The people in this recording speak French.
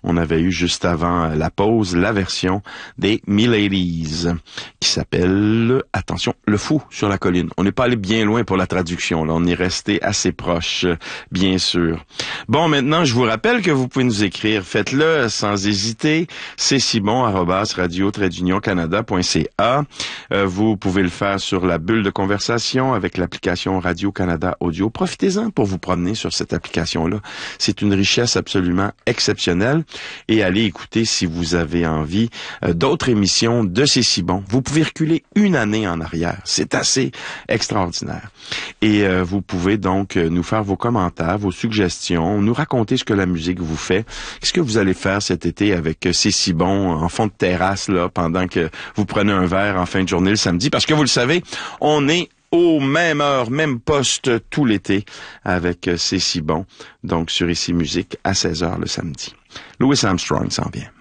On avait eu juste avant la pause la version des Miladies qui s'appelle, attention, Le Fou sur la colline. On n'est pas allé bien loin pour la traduction, là. On est resté assez proche, bien sûr. Bon, maintenant, je vous rappelle que vous pouvez nous écrire. Faites-le sans hésiter. C'est simon@radio-canada.ca. Vous pouvez le faire sur la bulle de conversation avec l'application Radio-Canada Audio. Profitez-en pour vous promener sur cette application-là. C'est une richesse absolument exceptionnelle. Et allez écouter, si vous avez envie, d'autres émissions de C'est si bon. Vous pouvez reculer une année en arrière. C'est assez extraordinaire. Et vous pouvez donc nous faire vos commentaires, vos suggestions, nous raconter ce que la musique vous fait. Qu'est-ce que vous allez faire cet été avec C'est si bon en fond de terrasse là pendant que vous prenez un verre en fin de journée le samedi? Parce que vous le savez, on est aux mêmes heures, même poste tout l'été avec C'est si bon. Donc sur Ici Musique à 16h le samedi. Louis Armstrong s'en vient.